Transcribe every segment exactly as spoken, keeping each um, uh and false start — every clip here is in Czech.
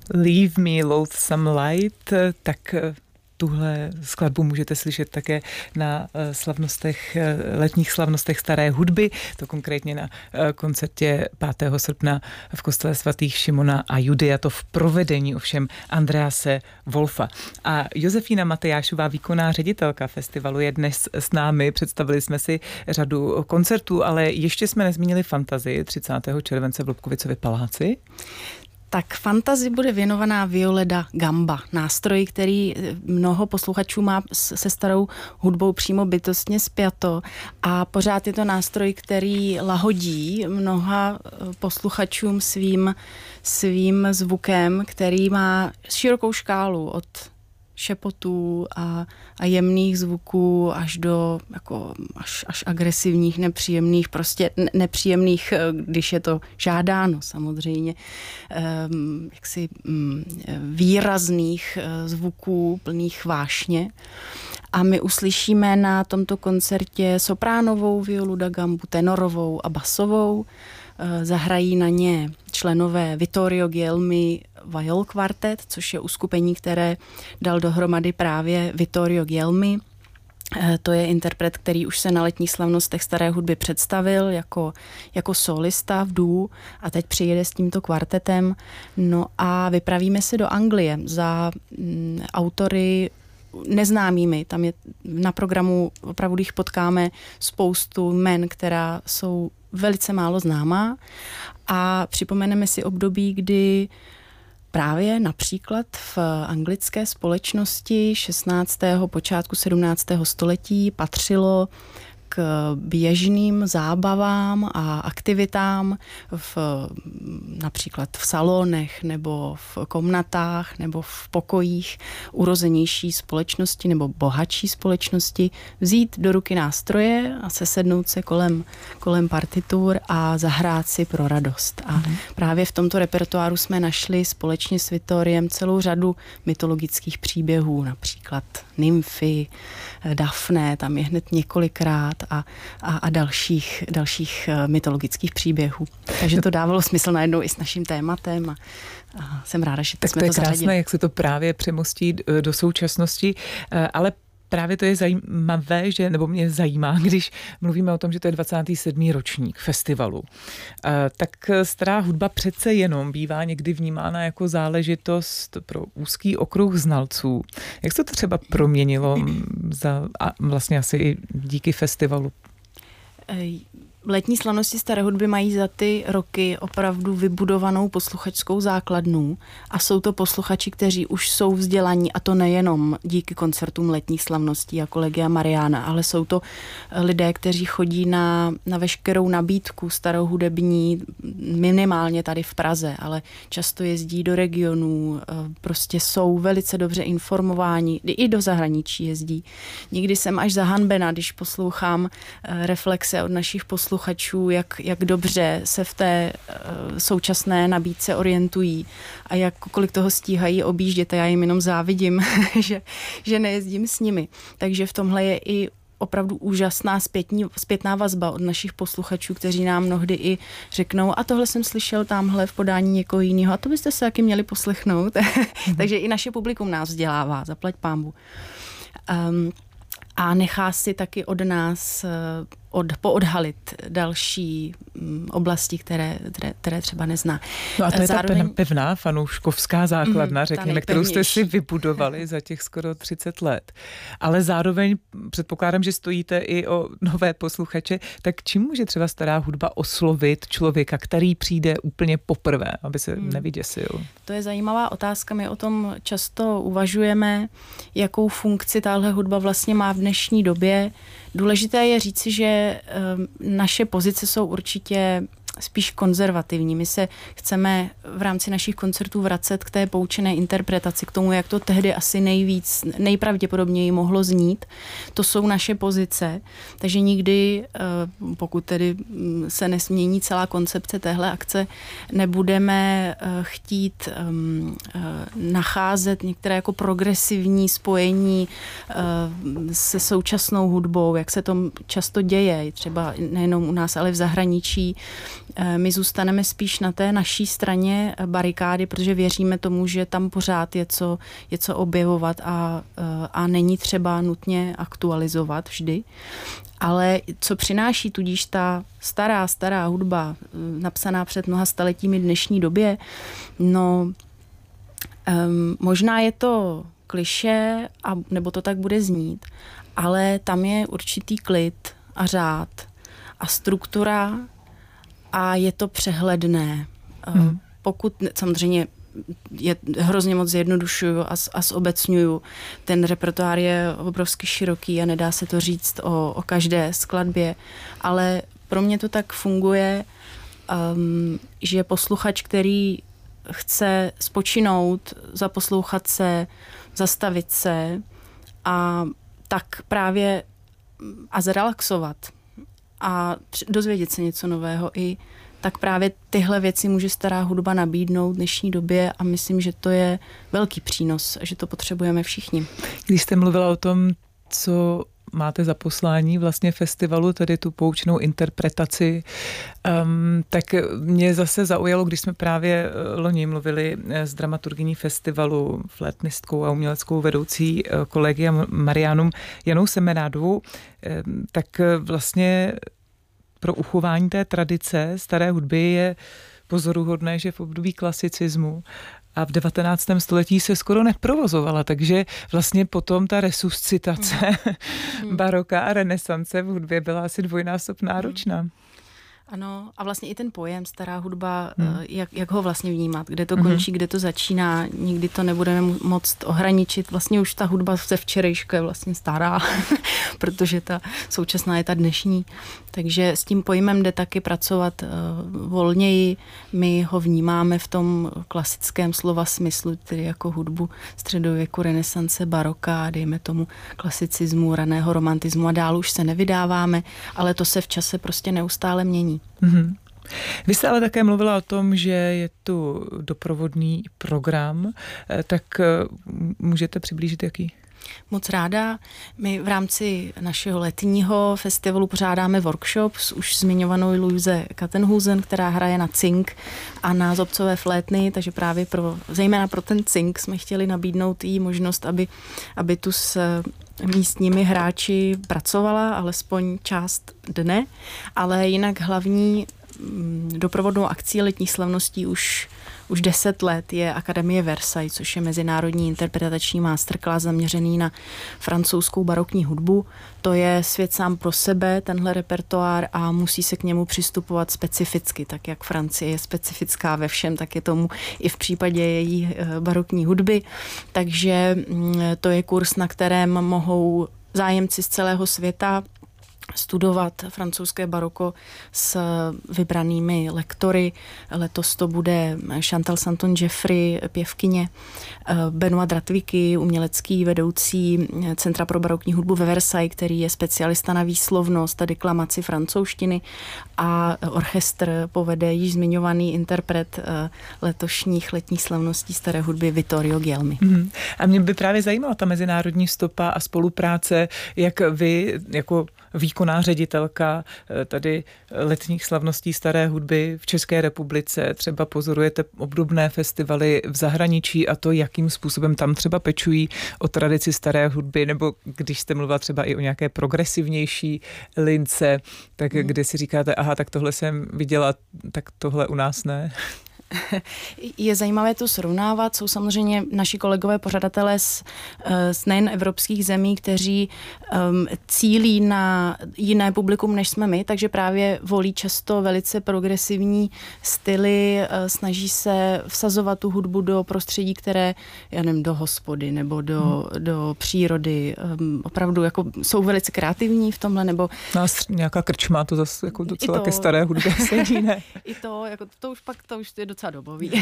Leave Me Loathsome Light, tak tuhle skladbu můžete slyšet také na slavnostech, letních slavnostech staré hudby, to konkrétně na koncertě pátého srpna v kostele svatých Šimona a Judy, a to v provedení ovšem Andrease Wolfa. A Josefína Matyášová, výkonná ředitelka festivalu, je dnes s námi. Představili jsme si řadu koncertů, ale ještě jsme nezmínili Fantazii třicátého července v Lobkovicově paláci. Tak Fantasy bude věnovaná viole da gamba, nástroji, který mnoho posluchačů má se starou hudbou přímo bytostně spjato, a pořád je to nástroj, který lahodí mnoha posluchačům svým, svým zvukem, který má širokou škálu od šepotů a, a jemných zvuků až do jako, až, až agresivních, nepříjemných, prostě nepříjemných, když je to žádáno samozřejmě, um, jaksi um, výrazných zvuků plných vášně. A my uslyšíme na tomto koncertě sopránovou violu da gambu, tenorovou a basovou. Zahrají na ně členové Vittorio Guglielmi Viol Quartet, což je uskupení, které dal dohromady právě Vittorio Guglielmi. To je interpret, který už se na letních slavnostech staré hudby představil jako, jako solista v duo a teď přijede s tímto kvartetem. No a vypravíme se do Anglie za mm, autory neznámými. Tam je na programu, opravdu když potkáme spoustu jmen, která jsou velice málo známá, a připomeneme si období, kdy právě například v anglické společnosti šestnáctého počátku sedmnáctého století patřilo k běžným zábavám a aktivitám v, například v salonech nebo v komnatách nebo v pokojích urozenější společnosti nebo bohatší společnosti vzít do ruky nástroje a sesednout se kolem, kolem partitur a zahrát si pro radost. A mm. právě v tomto repertoáru jsme našli společně s Vittoriem celou řadu mytologických příběhů, například nymfy, Dafne, tam je hned několikrát, a, a, a dalších, dalších mytologických příběhů. Takže to dávalo smysl najednou i s naším tématem a, a jsem ráda, že tak jsme to je to zařadili. krásné, jak se to právě přemostí do současnosti, ale právě to je zajímavé, že, nebo mě zajímá, když mluvíme o tom, že to je dvacátý sedmý ročník festivalu. Tak stará hudba přece jenom bývá někdy vnímána jako záležitost pro úzký okruh znalců. Jak se to třeba proměnilo za, a vlastně asi i díky festivalu? Letní slavnosti staré hudby mají za ty roky opravdu vybudovanou posluchačskou základnu a jsou to posluchači, kteří už jsou vzdělaní, a to nejenom díky koncertům letních slavností jako Legia Mariana, ale jsou to lidé, kteří chodí na, na veškerou nabídku starou hudební, minimálně tady v Praze, ale často jezdí do regionů, prostě jsou velice dobře informováni, i do zahraničí jezdí. Někdy jsem až zahanbena, když poslouchám reflexe od našich posluchačů, posluchačů, jak, jak dobře se v té uh, současné nabídce orientují a jak kolik toho stíhají objíždět, a já jim jenom závidím, že, že nejezdím s nimi. Takže v tomhle je i opravdu úžasná zpětní, zpětná vazba od našich posluchačů, kteří nám mnohdy i řeknou, a tohle jsem slyšel tamhle v podání někoho jiného, a to byste se taky měli poslechnout. Takže i naše publikum nás vzdělává, zaplať pánbu. Um, a nechá si taky od nás od, poodhalit další um, oblasti, které, které, které třeba nezná. No a to je Zároveň, ta pevná fanouškovská základna, mm, řekněme, kterou jste si vybudovali za těch skoro třicet let. Ale zároveň předpokládám, že stojíte i o nové posluchače, tak čím může třeba stará hudba oslovit člověka, který přijde úplně poprvé, aby se mm. nevyděsil? To je zajímavá otázka, my o tom často uvažujeme, jakou funkci tahle hudba vlastně má v dnešní době. Důležité je říci, že naše pozice jsou určitě spíš konzervativní. My se chceme v rámci našich koncertů vracet k té poučené interpretaci, k tomu, jak to tehdy asi nejvíc, nejpravděpodobněji mohlo znít. To jsou naše pozice, takže nikdy, pokud tedy se nesmění celá koncepce téhle akce, nebudeme chtít nacházet některé jako progresivní spojení se současnou hudbou, jak se to často děje, třeba nejenom u nás, ale v zahraničí, My zůstaneme spíš na té naší straně barikády, protože věříme tomu, že tam pořád je co, je co objevovat a, a není třeba nutně aktualizovat vždy. Ale co přináší tudíž ta stará, stará hudba, napsaná před mnoha staletími dnešní době, no um, možná je to klišé, a, nebo to tak bude znít, ale tam je určitý klid a řád a struktura a je to přehledné. Hmm. Pokud samozřejmě je hrozně moc zjednodušuju a, a zobecňuju. Ten repertoár je obrovsky široký a nedá se to říct o, o každé skladbě, ale pro mě to tak funguje, um, že posluchač, který chce spočinout, zaposlouchat se, zastavit se a tak právě a zrelaxovat a dozvědět se něco nového i tak právě tyhle věci může stará hudba nabídnout v dnešní době a myslím, že to je velký přínos a že to potřebujeme všichni. Když jste mluvila o tom, co máte za poslání vlastně festivalu, tedy tu poučnou interpretaci, um, tak mě zase zaujalo, když jsme právě loni mluvili s dramaturgyní festivalu, flétnistkou a uměleckou vedoucí kolegia Mariánu Janou Semenádovou, tak vlastně pro uchování té tradice staré hudby je pozoruhodné, že v období klasicismu a v devatenáctém století se skoro neprovozovala, takže vlastně potom ta resuscitace hmm. baroka a renesance v hudbě byla asi dvojnásob náročná. Ano, a vlastně i ten pojem stará hudba, hmm. jak, jak ho vlastně vnímat, kde to končí, hmm. kde to začíná, nikdy to nebudeme moct ohraničit. Vlastně už ta hudba ze včerejška je vlastně stará, protože ta současná je ta dnešní. Takže s tím pojmem jde taky pracovat uh, volněji. My ho vnímáme v tom klasickém slova smyslu, tedy jako hudbu středověku, renesance, baroka, dejme tomu klasicismu, raného romantismu a dál už se nevydáváme, ale to se v čase prostě neustále mění. Mm-hmm. Vy jste ale také mluvila o tom, že je tu doprovodný program, tak můžete přiblížit jaký? Moc ráda. My v rámci našeho letního festivalu pořádáme workshop s už zmiňovanou Luise Kattenhusen, která hraje na cink a na zobcové flétny, takže právě pro, zejména pro ten cink jsme chtěli nabídnout jí možnost, aby, aby tu s místními hráči pracovala, alespoň část dne, ale jinak hlavní doprovodnou akcí letních slavností už Už deset let je Akademie Versailles, což je mezinárodní interpretační masterclass zaměřený na francouzskou barokní hudbu. To je svět sám pro sebe, tenhle repertoár, a musí se k němu přistupovat specificky, tak jak Francie je specifická ve všem, tak je tomu i v případě její barokní hudby. Takže to je kurz, na kterém mohou zájemci z celého světa studovat francouzské baroko s vybranými lektory. Letos to bude Chantal Santon-Jeffrey, pěvkyně, Benoît Dratwicky, umělecký vedoucí Centra pro barokní hudbu ve Versailles, který je specialista na výslovnost a deklamaci francouzštiny, a orchestr povede již zmiňovaný interpret letošních letních slavností staré hudby Vittorio Gelmi. Mm. A mě by právě zajímala ta mezinárodní stopa a spolupráce, jak vy jako výkonná ředitelka tady letních slavností staré hudby v České republice třeba pozorujete obdobné festivaly v zahraničí a to, jakým způsobem tam třeba pečují o tradici staré hudby, nebo když jste mluvila třeba i o nějaké progresivnější lince, tak hmm. kde si říkáte, aha, tak tohle jsem viděla, tak tohle u nás ne? Je zajímavé to srovnávat. Jsou samozřejmě naši kolegové pořadatelé z, z nejen evropských zemí, kteří um, cílí na jiné publikum, než jsme my, takže právě volí často velice progresivní styly, uh, snaží se vsazovat tu hudbu do prostředí, které, já nevím, do hospody nebo do, hmm. do přírody. Um, opravdu jako jsou velice kreativní v tomhle, nebo... Nás nějaká krčma, to zase jako docela to, ke staré hudbě sedí, ne? I to, jako to už pak, to už je docela dobový.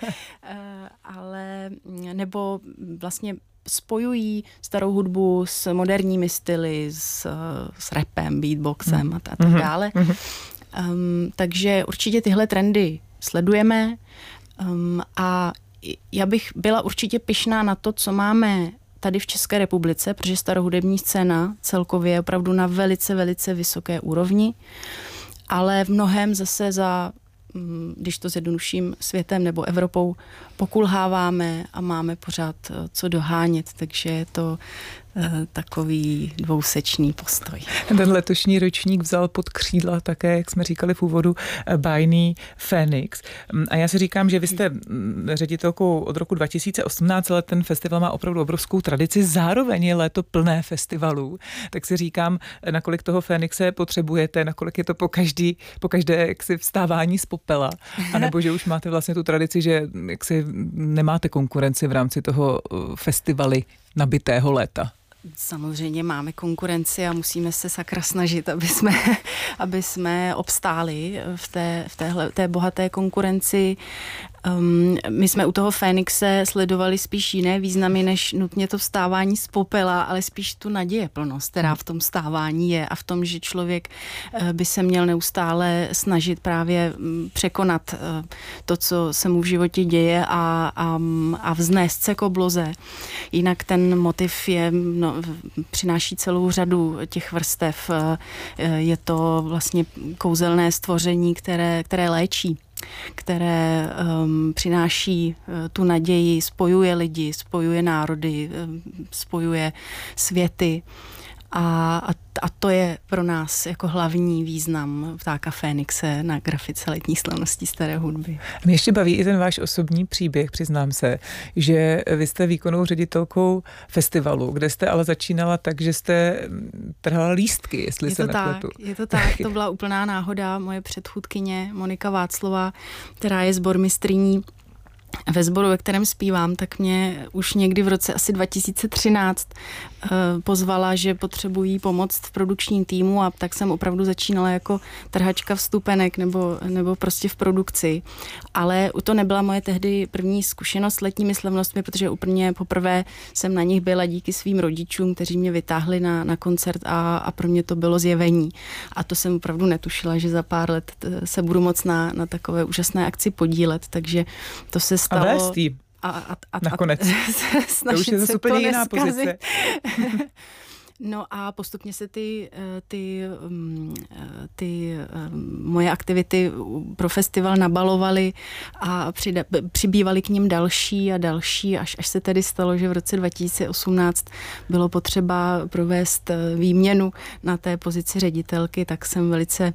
Ale nebo vlastně spojují starou hudbu s moderními styly, s, s rapem, beatboxem mm. a, a tak mm-hmm. dále. Mm-hmm. Um, takže určitě tyhle trendy sledujeme um, a já bych byla určitě pyšná na to, co máme tady v České republice, protože starohudební scéna celkově je opravdu na velice, velice vysoké úrovni, ale v mnohém zase za když to zjednoduším, světem nebo Evropou pokulháváme a máme pořád co dohánět, takže je to takový dvousečný postoj. Ten letošní ročník vzal pod křídla také, jak jsme říkali v úvodu, bájný Fénix. A já si říkám, že vy jste ředitelkou od roku dva tisíce osmnáct, ale ten festival má opravdu obrovskou tradici, zároveň je léto plné festivalů. Tak si říkám, nakolik toho Fénixe potřebujete, nakolik je to po, každý, po každé jaksi vstávání z popela, anebo že už máte vlastně tu tradici, že jaksi nemáte konkurenci v rámci toho festivaly nabitého léta. Samozřejmě máme konkurenci a musíme se sakra snažit, aby jsme, aby jsme obstáli v té, v téhle, té bohaté konkurenci. Um, my jsme u toho Fénixe sledovali spíš jiné významy, než nutně to vstávání z popela, ale spíš tu nadějeplnost, která v tom vstávání je a v tom, že člověk uh, by se měl neustále snažit právě um, překonat uh, to, co se mu v životě děje a, a, a vznést se k obloze. Jinak ten motiv je, no, přináší celou řadu těch vrstev. Uh, je to vlastně kouzelné stvoření, které, které léčí, které um, přináší uh, tu naději, spojuje lidi, spojuje národy, um, spojuje světy a, a, a to je pro nás jako hlavní význam Ptáka Fénixe na grafice letních slavností staré hudby. Mě ještě baví i ten váš osobní příběh, přiznám se, že vy jste výkonnou ředitelkou festivalu, kde jste ale začínala tak, že jste trhala lístky, jestli je se to nepletu. Tak, je to tak, to byla úplná náhoda. Moje předchůdkyně Monika Václová, která je sbormistryní ve sboru, ve kterém zpívám, tak mě už někdy v roce asi dva tisíce třináct uh, pozvala, že potřebují pomoc v produkčním týmu a tak jsem opravdu začínala jako trhačka vstupenek nebo, nebo prostě v produkci. Ale to nebyla moje tehdy první zkušenost s letními slavnostmi, protože úplně poprvé jsem na nich byla díky svým rodičům, kteří mě vytáhli na, na koncert a, a pro mě to bylo zjevení. A to jsem opravdu netušila, že za pár let se budu moc na, na takové úžasné akci podílet, takže to se stalo. A vést jí. A, a, a, nakonec. To už je zase úplně jiná pozice. No a postupně se ty, ty, ty moje aktivity pro festival nabalovaly a přida, přibývaly k nim další a další, až, až se tedy stalo, že v roce dva tisíce osmnáct bylo potřeba provést výměnu na té pozici ředitelky, tak jsem velice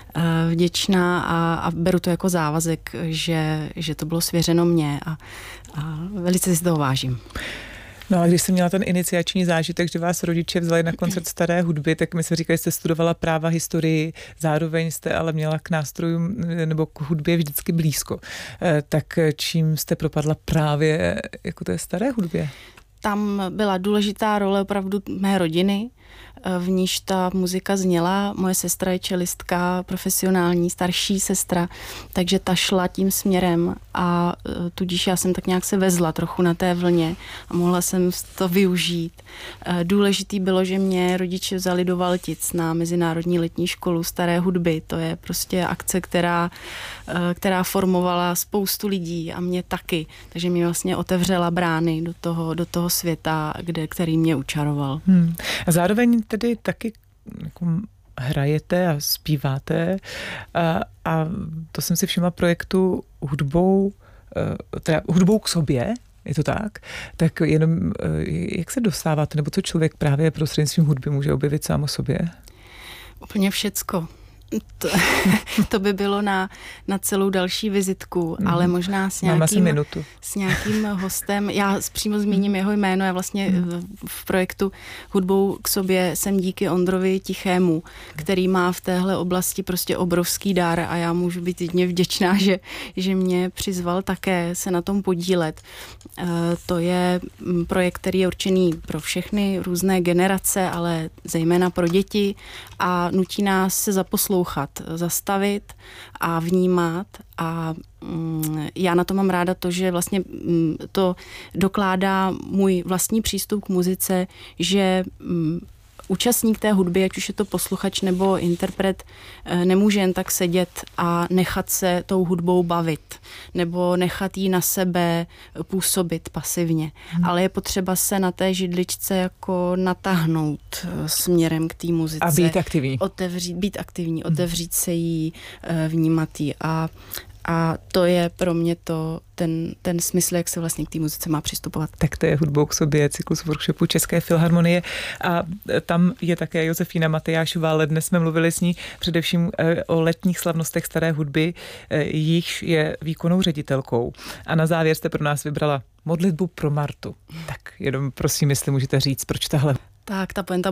vděčná a, a beru to jako závazek, že, že to bylo svěřeno mně a, a velice si toho vážím. No a když jsem měla ten iniciační zážitek, že vás rodiče vzali na koncert staré hudby, tak mi se říkali, že jste studovala práva, historii, zároveň jste ale měla k nástrojům nebo k hudbě vždycky blízko. Tak čím jste propadla právě jako té staré hudbě? Tam byla důležitá role opravdu mé rodiny, v níž ta muzika zněla. Moje sestra je čelistka, profesionální, starší sestra, takže ta šla tím směrem a tudíž já jsem tak nějak se vezla trochu na té vlně a mohla jsem to využít. Důležitý bylo, že mě rodiče vzali do Valtic na Mezinárodní letní školu staré hudby. To je prostě akce, která, která formovala spoustu lidí a mě taky. Takže mě vlastně otevřela brány do toho, do toho světa, kde, který mě učaroval. Hmm. A zároveň tedy taky jako hrajete a zpíváte a, a to jsem si všimla projektu hudbou, teda hudbou k sobě, je to tak? Tak jenom jak se dostáváte, nebo co člověk právě prostřednictvím hudby může objevit sám o sobě? Úplně všecko. To, to by bylo na, na celou další vizitku, mm. ale možná s nějakým, s nějakým hostem. Já přímo zmíním jeho jméno. Já vlastně mm. v projektu Hudbou k sobě jsem díky Ondrovi Tichému, který má v téhle oblasti prostě obrovský dar a já můžu být jedně vděčná, že, že mě přizval také se na tom podílet. E, to je projekt, který je určený pro všechny různé generace, ale zejména pro děti a nutí nás se zaposlouchat, zastavit a vnímat a mm, já na to mám ráda to, že vlastně mm, to dokládá můj vlastní přístup k muzice, že mm, účastník té hudby, ať už je to posluchač nebo interpret, nemůže jen tak sedět a nechat se tou hudbou bavit nebo nechat jí na sebe působit pasivně. Hmm. Ale je potřeba se na té židličce jako natáhnout směrem k té muzice. A být aktivní. Otevřít, být aktivní, otevřít se jí, vnímat jí. A, a to je pro mě to, ten, ten smysl, jak se vlastně k té muzice má přistupovat. Tak to je Hudbou k sobě, cyklus workshopu České filharmonie a tam je také Josefína Matyášová, ale dnes jsme mluvili s ní především o letních slavnostech staré hudby, jichž je výkonnou ředitelkou. A na závěr jste pro nás vybrala modlitbu pro Martu. Tak jenom prosím, jestli můžete říct, proč tahle. Tak, ta pointa